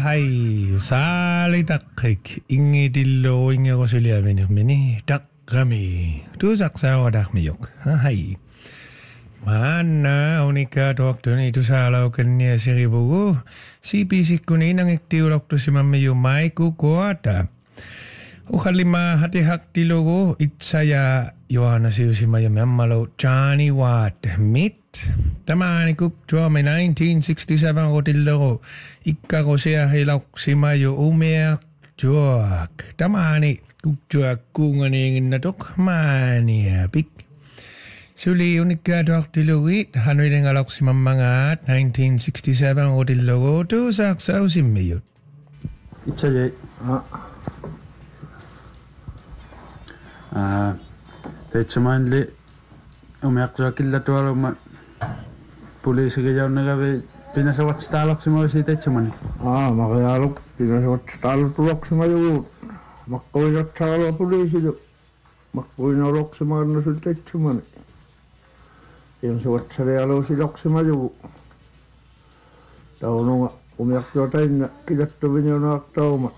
Hei, saali takkik, ingi tillo ingi kosuliaveni meni takkami. Tu saksawa dakmiyok. Hei. Mana unika doktoni tu salau kenia siribugu. Si pisikuni nang iktiulok tu simamiyu maiku kuata. Ukalima hati hak tilogo itsaya Johanna siusimaya memmalu Johnny Watt mit. Tamani kuk tuomi 1967 kotillogo ikkako sea hilauksimayo umeak juak. Tamani kuk juak kunganingin natok mania pik. Suli unikka tuaktilogit hanuiden galauksimamangaat 1967 kotillogo tu saksausimmiyut. Itsaye Teitsemanli umiaqsuakilla tualuma poliisiga jaunagabe pinasawatstaalaqsimavasi teitsemani. Maqiyaaluk pinasawatstaalutulaqsimajugu maqquinatsagalua poliisilu maqquinaluqsimagannasul teitsemani pinasawatsarealuusilaqsimajugu taununga umiaqsuatainna kilattuviniunaaqtauma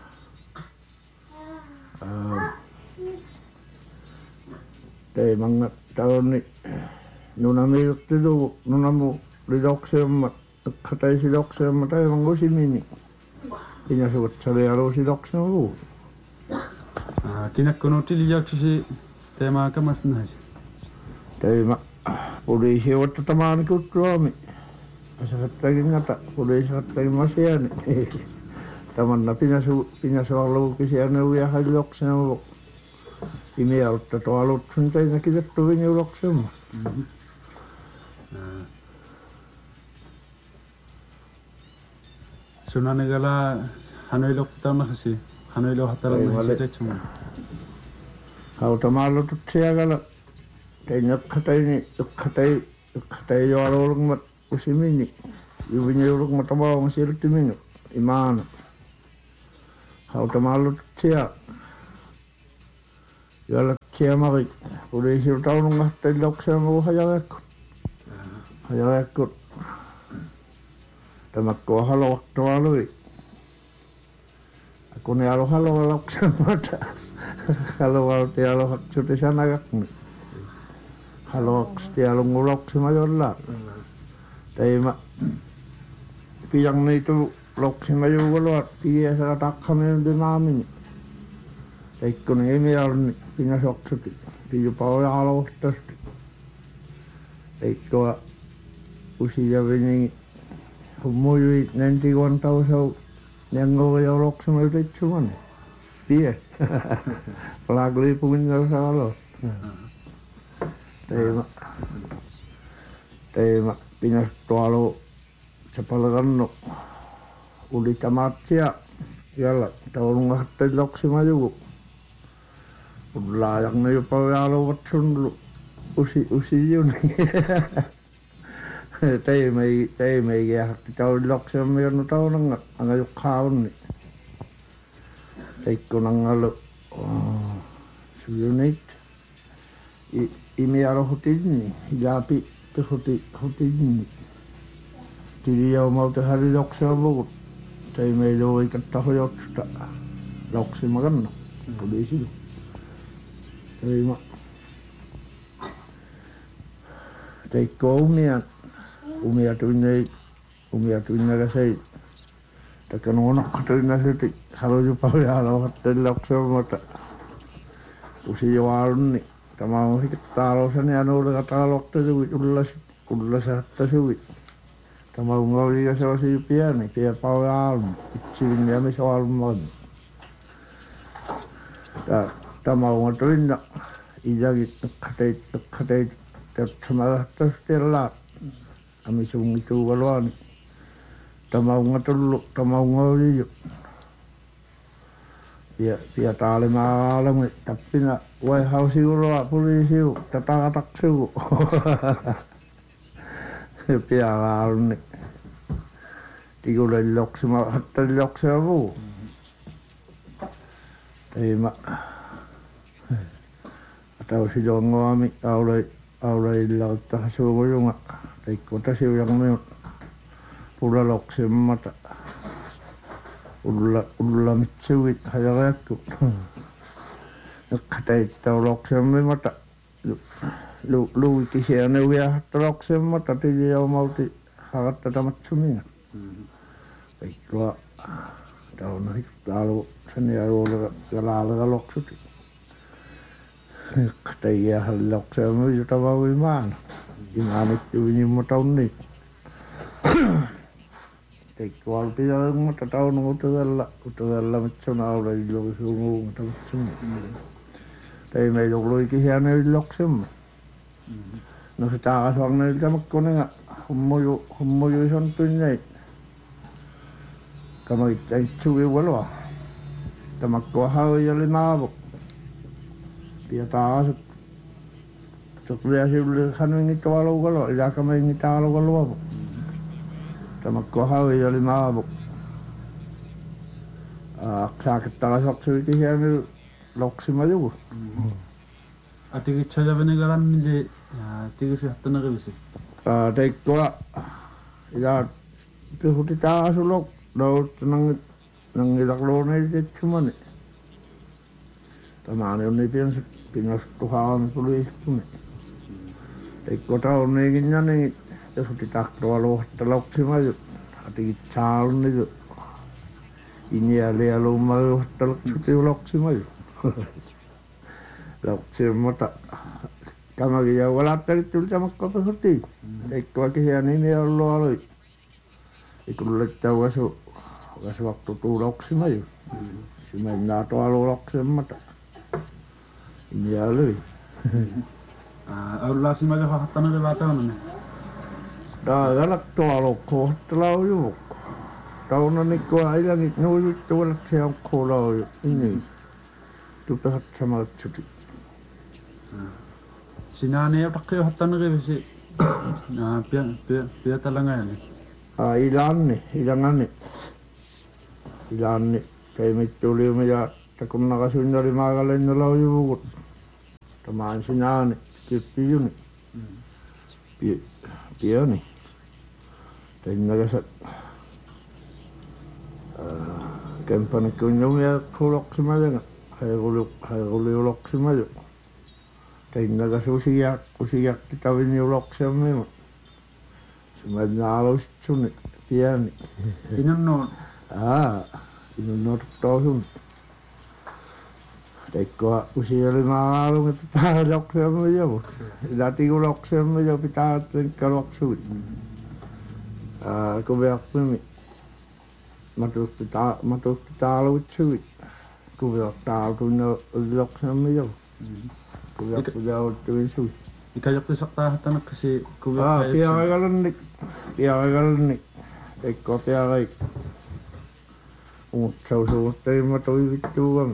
manga tauni nunamiirtilugu nunamu liloqsiamma ikkataisiloqsiamma taimangusimini pinasuvatsarealuusiloqsimagugu kinakkunutilijaaksusi teemaakamasnahisi taima poliisiuvattatamaanikuuttuami asaqattagingata poliisiqattagimasiani tamanna pinasuarlugukisianuuiaqalloqsimagugu imialutta tualutsun teina kilattuviniuloqsiamma sunanigala hanuiloqtitaunaqasi hanuilohattalanahisi teitsemani hautamaallututsiagala teineqqataini iqqatai joaluulugmat usimini yuviniulugmat tamaungasiiluttiminu imaana hautamaallututsiaa Yalakkiamari poliisiutaunungahtailoqsiamagu hajarekkut tamakkua haloaqtualui akuni aluhaloqsiamata haluautialuhaqsutisanagatni haluaqstialunguloqsimajolla taima piyangniitu loqsimajugaluat piiasaqataqqamiundimaamini Ikkuni imialni pinasoksuti piyupaujaalohtasti ikkua usijavini hummujui nentikuantausau nyangojaoloksimajutitsumani pie palaglipugingausalo teima pinastualu sepalaganno ulitamatsia yalla taunungahtailoksimajugu Ulayakna yung pagkakaluwatsun usiyun. Tayo may kaya tawilok siya mayroon na tao nang angayok kaon ni. Tayo ko nang alo. Siyunit. Imiyaro hutid ni. Hijapi hutid ni. Tiliyaw mau tahalilok siya bugot. Tayo may luway katahoyot siya. Lok siya maganda. Polisi do. Terima. Teikko umia tuinna kasai. Takanona tuinna siti haluju paujalo hatteloksemata. Usijoalunni tamau hikittaalosani anuulega taaloktasuvit ullasahattasuvit. Tamau ngauliga seosi piani pia paujaalun itsivin yamisoalun. Tamau ngatuinna ijagi ikkateit tertsamagatastella amisungitugaluani tamau ngatullu tamau ngauliyo pia taalimaalami tappina waihausiuloa poliisiu tatagataksugu pia gaalunni tigulalloksima hattalloksimagu teima tausilongoami aulaillautahasuuguyunga taikkutasiuyangmiut pulaloksimata ulla mitsuit hajareakku kattaittauloksemmi mata lu kisiane uya troksemma tati jau mauti hagatta tamatsuminga ikwa tauna hittalu sani alulla galala loksuti kattaiya haloksemmi jutavawi maana imanittu vinimma taunni teikkual pijalma taun utavella mitsuna aula illu sumu tamatsuminga tai mai loklo kisiane loksemma no se taaswang na tamakkonenga hummoju sontunnei kama itsuwi walwa tamakko hawiyali maabuk pia taasuk tukliasiulle sanuingi tuwalu galo ila kama ingi taalu galo tamakko hawiyali maabuk sakit taaswak suwi kisiane loksima jugu Ati kichaya venegaran nile tigi hattana gabisi. Teikkoa ila pihuti taasulok daut nang ilaklone tetchumane tamane onni pinas tuhaan tuliistume teikko taunne ginnane pihuti takroalo hattaloksimaju ati chaalne ini ale malu hattaloksimaju loksimata kama dia walattari tultamakko pihuti teikko kisiane ni allo aloi ikulletta wasu waktu tu loksimaju simenna toalo loksimata ini aloi Allah simaja hattana gabatana galak toalo ko hatlau yu tauna nikko ailangi nuju tuolak se on kolau ini tu pehat sama cuti sinane ya pakai hattana gabisi pia talanga yani ilanne kai mittuli meja takunna kasundari maagalenna laujuvukut tamaan sinane kippiyuni pioni tainnagasa kempanikkunnumia kuloksimajanga haiguli uloksimaju tainnagasa usiyak titavini uloksimima simanaalustuni piani inunno inunno tosun teikkoa usiali maalunga pitää loksemmijavu latiku loksemmijavu pitää tenkkaloksuit kuviakkumi matus pitää aluitsuit kuviaktaaltunna loksemmijavu kuviakkujauttuin suit ikajokti saktaa hattana kasi piagalannik teikkoa piagaik uutsausuvuttain matoivittuugan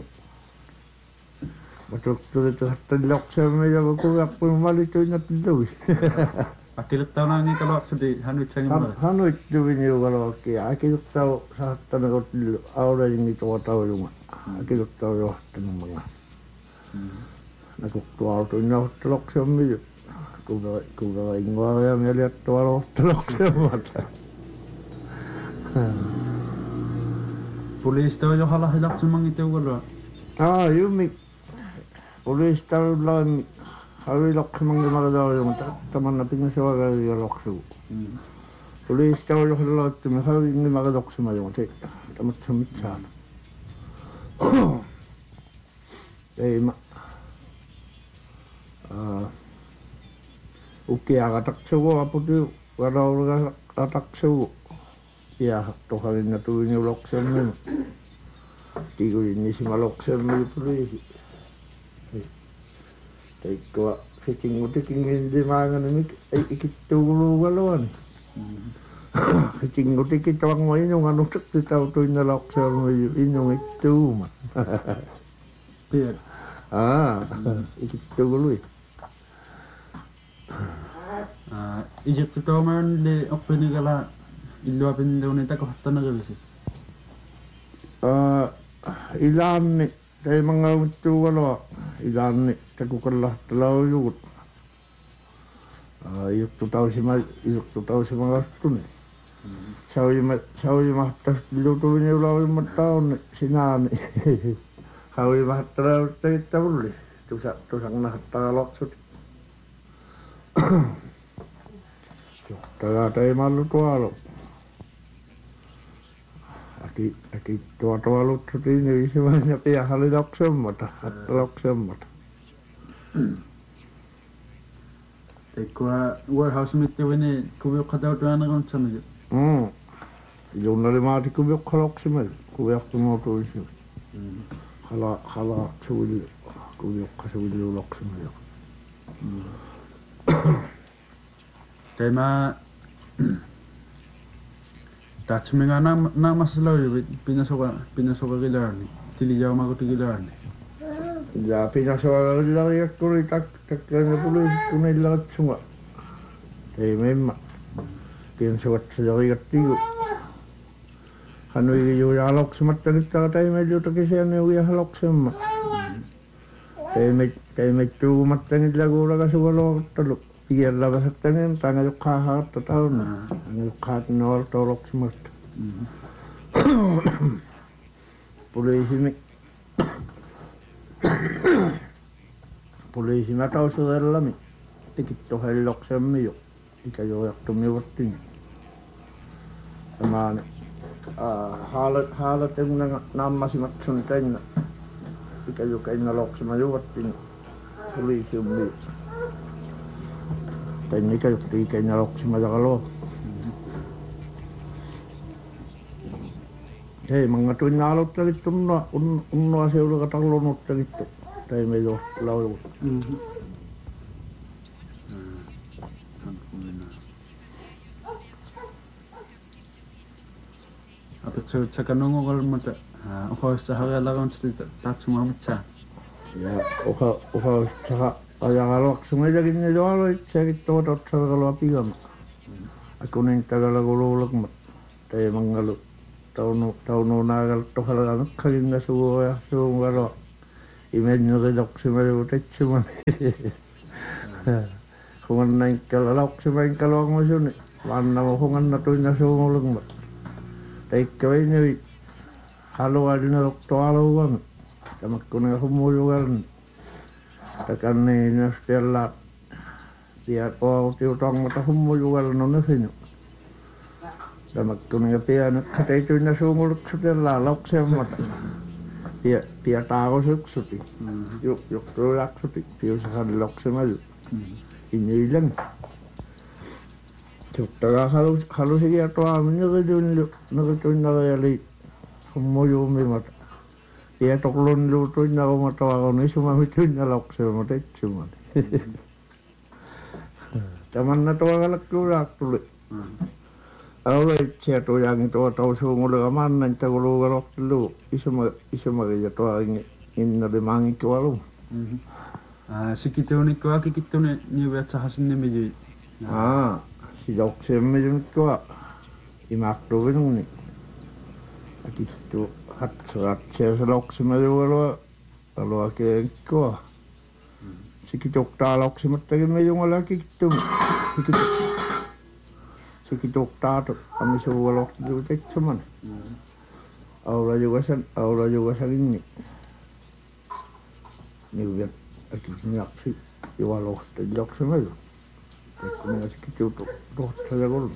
matuttulitu hattan loksemmijavu kuviakkumi malituinna pilluvi Akiluttavana ni kalau sudi hanuitsangi mala. Hanuittuin juukalokki akiluttav saattana kotillu aurajingi tuotaujuма akiluttav johtanumanga nakuktuautuin johtaloksemmijo kuva ingoa ja mieliattua lohtaloksemata Poliista on jo halahilaksemangi teukaloa. Jumi poliista on laimi haliloksemangi magadaujuма tamanna pinnasevagai ja loksugu poliista on jo halilauttumi halingi magadoksemajuma teikka tamatsa mitsaana teima ukiagataksugu aputu varaulagataksugu piasattohalinna tuini uloksemmin tikuinnisima loksemmin poliisi teikkoa fitingutikingindimaanganimik ikittuuluugaloani fitingutikitavangma inunganusakti tautuinna loksemmin inungittuuma Pian. Ikittuului Ijektu tauman le oppenigala illu apindeunita ko hattana gabisi. Ilanni teimangauttuugaloa ilanni takukallahtalaujugut Juttu tausima gastuni Sawi mahtas lutuin ulau tahun sinani. Sawi mahtas kita boleh. Tusak nak talak sud. Taga malu tualo. Aki tualo sud ini semuanya pihak halidok semata. Tekwa warehouse mitte wene kubi qadaw tuana gon samige. Jurnali maati kubi qaloqsimal. Kubi aqtumoto isu. Khala tuuli kubi qasuli uloqsimal. Tema Tatchmenga na maslaw pinasoka gilarni. Tili jaw mago tigilarni. Ja pinasoka kuri tak na puluh kunay lahat sunga. Memang pinasoka sa tigo. Hanoi yung halok sa mata kita tayo medyo takisiyan yung halok sa mata. Tayo medyo mata nila gura kasi wala talok. Piyar labas at tanin, tanga yung kahat at tao na. Tanga yung kahat na wala talok sa mata. Polisi mata sa dalami. Tikit to halok sa miyo. Ikayo yak tumiwatin. Sama halat yung nama si Matsuntain na ikayo kayo nalok sa mayuwat din polisi umbi tayo ikayo nalok sa mayakalo mga tuwin nalok na ito unno kasi ulo katalunot na ito tayo medyo law Apetso chakanongo gal mata. Oho sa hagalagon stita tatsuma mutsa. Ya, oho sa ayagalok sumaya gini doalo cekit to sa galapigam. Ako nang tagalagululak mat. Tayo mangalo tauno nagal to halagan kagin na suwa sungalo. Imedyo redok sumaya utetsuma. Kung nang kalalok sumaya kalawang mo suni. Mana mo kung na to na sungulak mat. Kawai ni halu ada na doktor halu kan, sama kuna humulu kan, takkan ni nastella dia kau tiutang mata humulu kan nona sini, sama kuna dia nak kata itu na sumul stella lok sama mata, dia tahu suti, yuk tolak suti, dia sahad lok sama tu, ini hilang. Taga halu sige ato amin nagatuin na kaya li kumuyo may mata. Iya toklon lutuin na ako matawa ko na sumamituin na lok sa mata itsuman. Taman na tawa kalak tulak tuloy. Awala siya to yang ito ataw sungula kaman na tagulo kalak tulo. Isa magaya to ang inalimangi ko along. Sikito ni ko akikito ni wetsa hasin ni medyo. Si dokter medyo ko imakto ni. At ito at siya sa dokter medyo wala ke ko. Si kitok talok si matagin medyo wala kikito. Si kitok tato kami sa wala kikito man. Aula juga sa ini. Ni ugat at niyaksi iwalok sa dokter medyo. Kung nga sikito to sa lagol.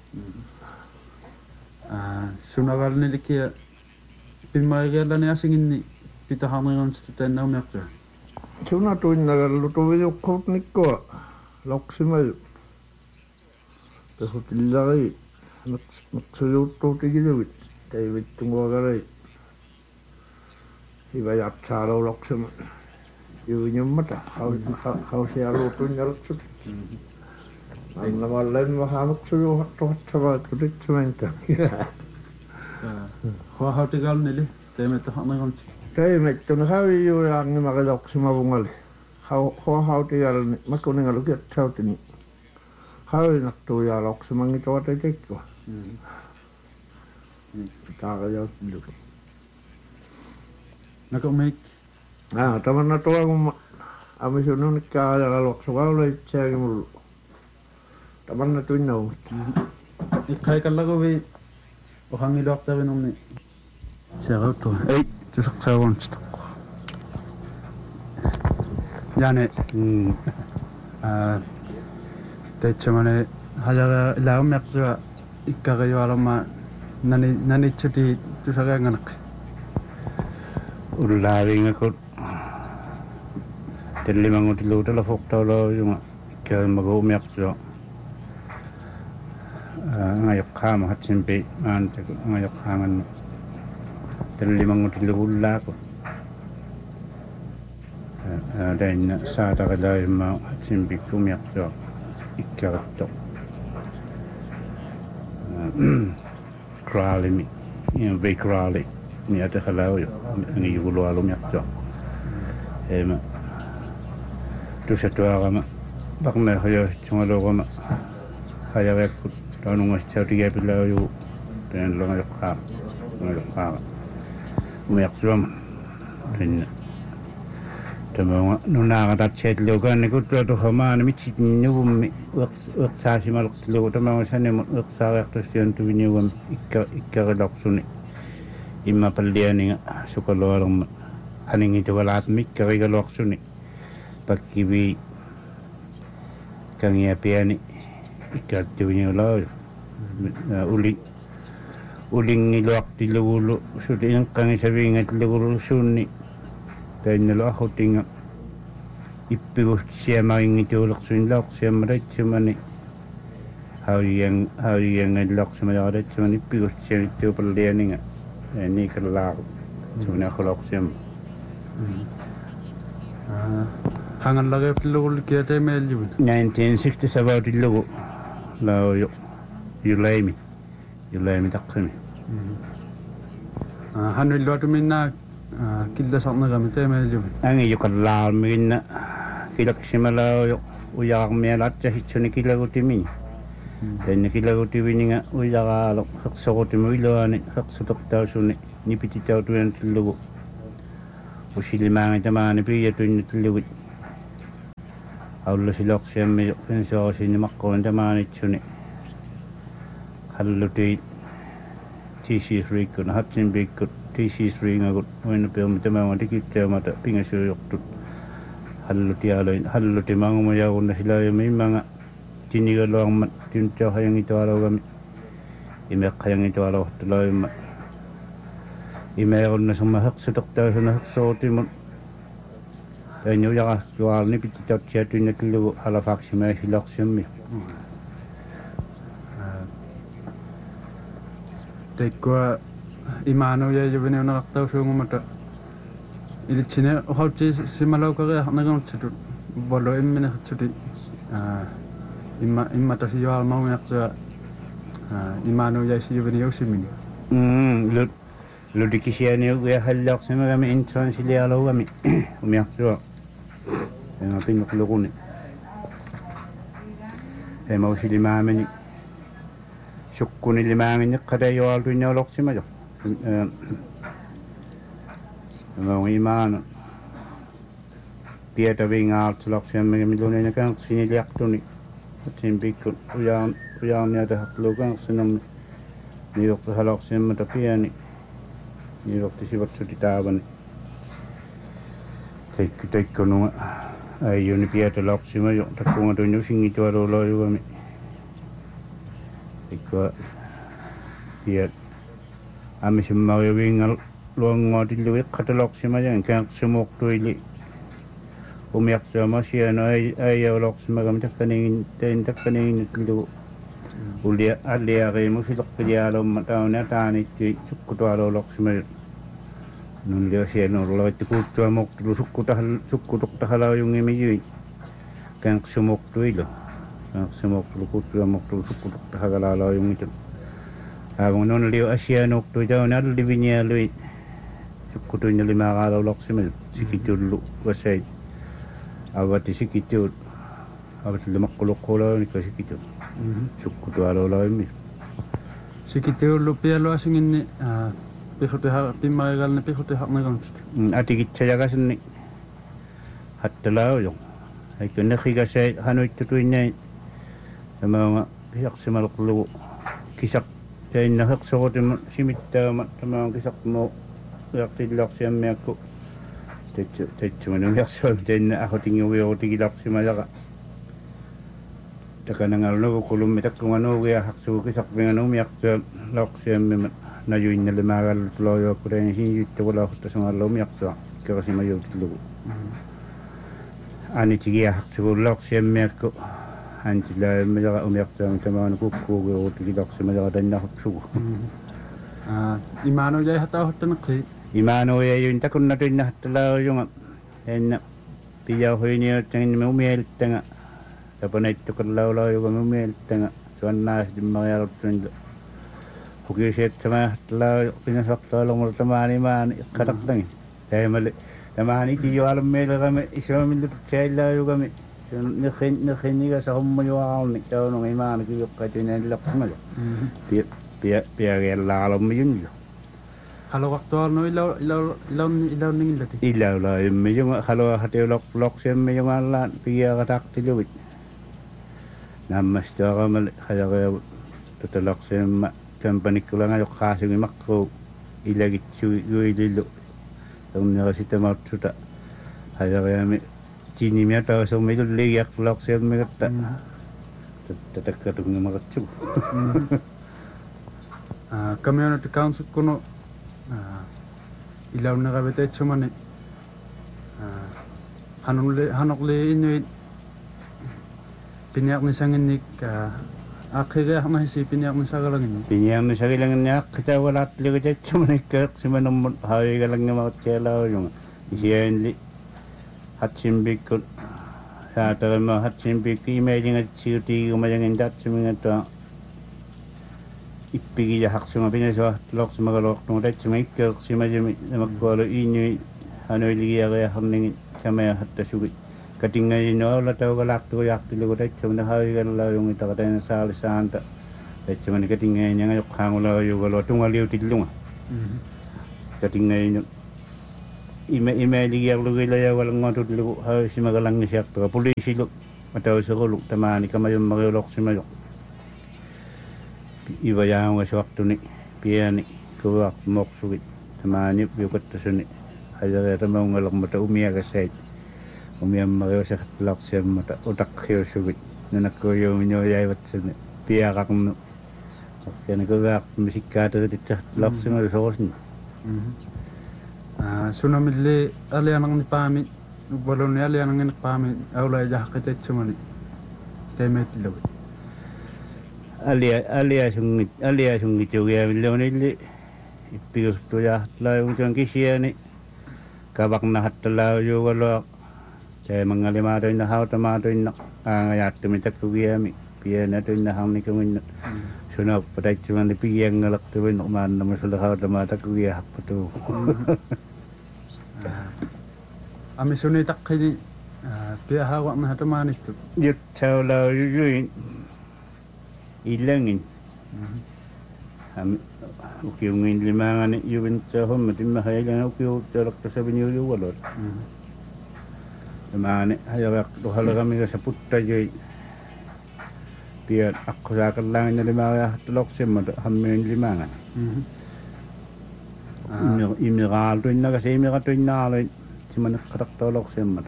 Sunagal nilikia pinmagala ni asingin ni pitahangan stuten na umakta. Suna to nagaluto yung kotnik ko. Loksimal. Pero tilagay. Maksuluto tigilawit. Tayo itong wagaray. Ibayat sa araw loksimal. Yun yung mata. How siya luto niya lutsut. Ang namalay mahamok suyo hatto hatsabat kulit sumenta. How tigal nili? Tayo may tahangan. Tayo may tunahawi yung ang makalok sa mabungal. How tigal ni makuning alugit sa tini. How nakatuyalok sa mga ito at itik ko. Kakayaw dito. Nakamake. Taman na to ang amisunod nagkakalok sa wala siya mo. Taman na to inaw. ikkaikallaguvi ohangiluartavinnerni seeruttu ei tusaqsaaguunstaqqa jane teitsamane hajara ilaarmiaqsuga ikkariualarma nanitsuti tusaqaanganeq ullaaviingakut tellimangutilluutala fuqtauluyunga ikkarimaguumiaqsuga ngayoqqaama hatsimpi aantaku ngayoqqaangannu tellimangutillugullaaqut dainna saataqilaaimma hatsimpi kumiaqsuga ikkaritto kraalimi kraali miatakhalauyo ngiyugulualumiaqsuga ema tusatuaqama paqna hayaitsungaluuqama hayavekkut taanungassautigapilauyu taanlungayoqqaama umiaqsuama tinna tamunga nunaaqatarsiatluukaannikut tuatuhamaana mitsitninnugummi ueqsaasimalertilugu tamunga sanimut ueqsaareartustiantuviниугам ikkarilorсуни иммапаллианига сукалуалерма ханингитугалаатми ikkarigaluarсуни паккиви кангиапиани ikkaаттугиниулааю улингилуартилугулу сутиинққангисавиингатлугулусуунни таинналу ахутинга иппигуссиамарингитуулерсуинлаорсиаммалатсумани хауиангаллорсимаяралатсумани иппигуссиамиттуупаллианинга никаллаару сунахулорсиам hangallageeptilugul kiateemeellugun 1967 tillugu laoyo yulaimi taqqimi hanuilluatuminna killasarnerami teemeellugun angi yuqallaarmiginna kilaksimalaayo ujaarmialaatsa hitsuni kilagutimi tenne kilagutivininga ujaraalo heqsorutimuiluani heqsutortausuni nipititautuyan tillugu usilimaangitamaani piiyatuinnutillugit aullusilorsiammi pensuarusinimaqqurintamaanitsuni halluti TC3 kun hatsinpiikkut TC3 ngagut uinnapiumitamaanga tikitteumata pingasuujortut halluti maangumujagunna silaayumiimmanga tinigaluarmat tiuntaahayangitualugami imeqqayangitualuartulaayumma imeerunna summa heqsutortausuna heqsorutimut tainujaqartuarni pititautsiatuinnatullugu halafaaqsimaasilarsiammi tekkua imaanuyaajuviniunaqartausuungumata ilitsine uhautti simalaukariarnagunutsutut volo imminertsuti immatasijuarmaumiaqsuga imaanuyaisijuviniusimini ludikisianiuguya hallaaqsimagami intransilialugami umiaqsuga pinnuqluguni emausilimaamani sukkunilimaangini qadajualtuinniolorsimajo imaana piatavingaartulorsiammagami luninakanqsiniliartuni atsinpikkut ujaarniatahaqluukanqsinammi niuqtahalorsiammata piani niuqtisivatsuti taavani teikkununga aijuni piatalorsimajo takkungatuni usingitualuuloojugami tekkua piat amisimmaruvingal luanguatillugi qatalorsimajan kaaqsimuuqtuili umiaqsuama siano aijaulorsimagami takkaningittillugu ulia alliarimu sileqqiliaalumma tauna taanitti sukkutualuulorsimaju nunlio sianuurlavitti kuuttuamuuqtulu sukkutuqtahalajungimijui kaaqsimuuqtuilu kuuttuamuuqtulu sukkutuqtahagalaalajungitul aavung nunlio asianuuqtui tauna allivinialui sukkutuinnalimaaqaalulorsimaju sikitullu wasait avati sikitut avatlimaqquluqqulaawnikka sikitut sukkutualuulaimmi sikitiullu pialuasinginni pimmarigalni pihuteharnaguntit atigitsajagasinni hattalaajo aikkunneqigasai hanuittutuinnai tamaunga piaqsimalerlugu kisak tein heksotim simittämät tämä on kisak mo jakti miakku tetsuman jakso tein ahotin juuri laksima jaka takanangal no kulum mitakkunga no ya haksu kisak mengan miaktu laksiam na yuinnelle magal loyo kuren sin yittu wala hutta sangallo miaktu kerasima yutlu ani tigia haksu laksiam miakku Antilla meja umiakta tamaan kukku uti laksima jaka tanna hupsu Imano jai hata hotan qi Imano ya yun takunna tunna hatla yung en piya hoini tin mumiel tanga tapanait tukallaula yung mumiel tanga suanna dimmayal tun hukiset sama hatla pinasakta long tamani man katak tang tamal tamani ti yalam mel game islamil tsayla yung game Nakhin sa kumayuaw ni tao nung iman ko katin na laksima piya lalam yun Kalau waktu no ilaw ning lati ilaw la yung halo hati lok siya yung ala piya katak tiluwit namas to kamal kaya kaya tutalok siya kampanik ko lang ayok kasi ng makro ilagit siya ililo yung nakasita maututa kaya kaya Cini mi atau so mi lagi ak lok siap mi kata tatak katung mi makacuk community council kuno ilaw na kabete chumane hanok le inuit pinyak ni sangin ni akhirnya hama si pinyak ni sagalang ni kita walat le kabete chumane kak simanam hawi galang ni makacela yung isiyan Hatchimbikut sa tarama Hatchimbik imaging at siuti umayang indat sumingato ipigi ya haksunga pinaswa lok sumagalok tumulat sumikak simajami magkwalo inyo ano iligi ya hamning kamaya hatta sugit katingay no la taw galak to yak tilugot at sumna hawi gala yung itakatay na sa alisanta at suman katingay niya ngayok hangula yung galo tungaliw tilunga katingay no Ime ligiak lugi laya walang ngatut lugu ha si magalang siak to polisi lu atau sekoluk tamani kamayum magelok si mayok iba yang waktu ni piani kuak mok sugit tamani biukat suni ada tamang ngalok mata umia kasait umia magel sak lok si mata utak khio sugit nanak ko yo nyo yai wat suni piakak no yan kuak musika to tit lok si ngal sosni Sunamille alianang ni pamit balon ni alianang ni pamit awla jah kete chumani temet lo alia sungit juga lo ni ipil to ya la yung jang kisia ni kabak na hatla yo wala saya mengalima do na haw tama do na ngayat tumitak ko mi pia na do na ham ni kumin sunap patai cuman di piyang ngalak tu no man na masula haw tama tak ko ya patu Ami suni tak kini pia hawa na hataman itu. Yut tawla yuin ilangin. Ami ukiungin limangan yuin tahom mati mahayagan ukiu terak tasabin yu walor. Limane hayak dohal kami ka saputta joy. Pia aku sakan lang na limaya tulok semad hamin limangan. Imiral tu inna kasi imiral tu inna alay siman karak tolok semana.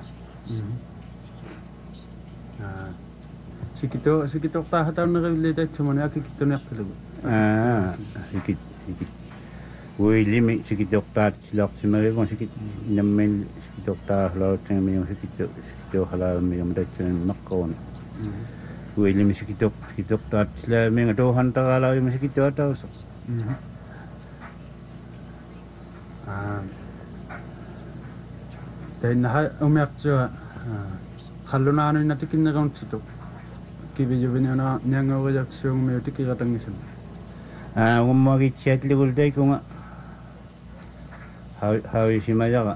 Sikito tahatan na kabilita siman aki kito nak tulu. Sikit. Woi limi sikito tat silak siman kung sikit namen sikito tah laut yang miyong sikito halal miyong dacun makon. Woi limi sikito tat sila miyong dohan tagalaw yung sikito ataw so. Dan umiak jo haluna anu natikin na kaun situ kibi jo binyana nyanga wajak siung me tiki katang isan umagi chat ligul dai kunga hawi simaja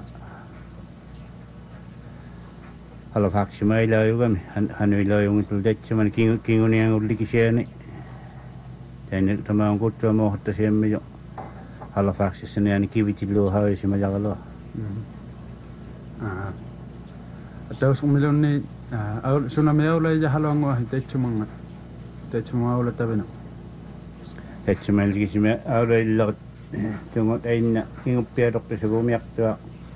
halo hak simai la yuga mi hanui la yung tul dai cuman kingun yang uli kisiani dan tamang ko to mo hatta semme jo halo faksi sene kibi tilo hawi simaja lo atau sumilon ni suna me aula ja halongo hite chumanga te chumanga aula tabena Etsimälkisimme aureilla tungot einä kinguppia doktissa kumiaktua.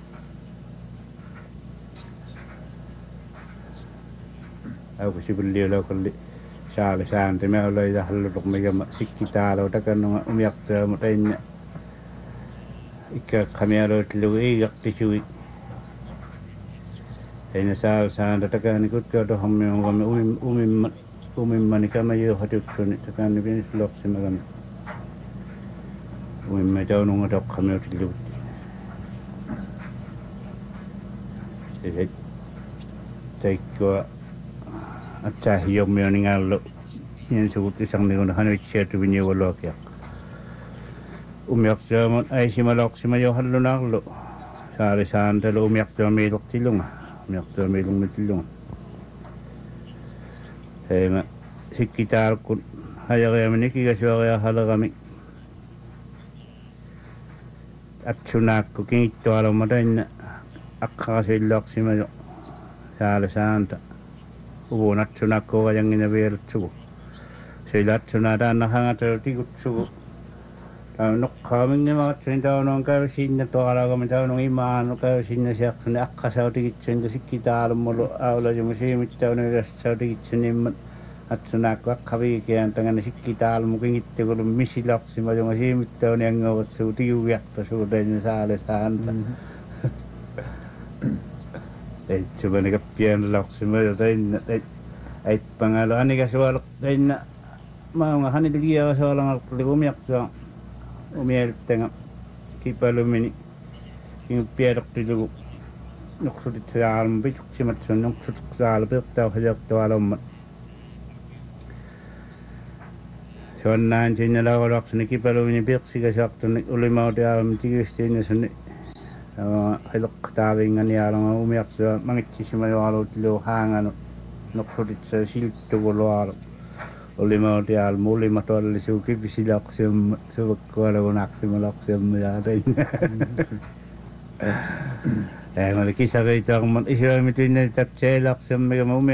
Auko sivulliulla kolli saali sääntä. Me ollaan ja halludok mikä sikki täällä takana umiaktua, mutta einä ikkä kamialoitlu ei jaktisui. Einä saali sääntä takana kuttua tohon minun umimmani kama johdatuksen takana pienessä loksimagana. Uimme taununga tokkamiutillu. Se teikkoa että hiomio ningallo niin suutti sanni kun hän itseäty vinjologia. Umiaktaamon äisima loksima jo hallunallu. Saali saantelu umiaktaamiluktilunga. Umiaktaamilungmitilunga. Heimä sikki täällä kun hajareamin ikikäsuoria hallerami. Atsunaakko kiittoaloma tänne akkaasilloksima jo saali saanta. Uun atsunaakko vajangina vierutsuku. Sillä atsuna tänne hangatel tikutsuku. Tämä on nokkaaminen atsunin taunoon käy sinne tuolla, kun taunon imaan käy sinne sieltä ne akkasau tikitsen ja sikki täällä mulla aula jo musiimittaunon yhdessä sau tikitsen niin atsunaakko akkaviikään tänne sikki täällä mun kingitti kun missiloksima jo musiimittaunon jengovat suu tiujakta suuteen saale saanta. Ei sellainen pieni loksima jo tänne ei pangalo ainakaan suolla tänne maunga hanit liiaa suolla tuli umiaksaa umieltenga kipalumini kin piedoktilu noksutit saalma pituksimat sun noksut saala pirtau hajaktualommat. Se on näin sinne laulakseni kipalumini pirtsikä saktuni ulimaudialma tikystiin ja sunni helokktaavingan jaalama umiaksaa mangitsisima jo alutilu haanganu noksutit se silttuvulualu. Ulimaudialma ulimatuollisuu kipisilaksium suvakkualevunaksimalaksiomme ja tänne. Mä olin kisareita, kun isoimmin tynne tätsee laksiamme, kun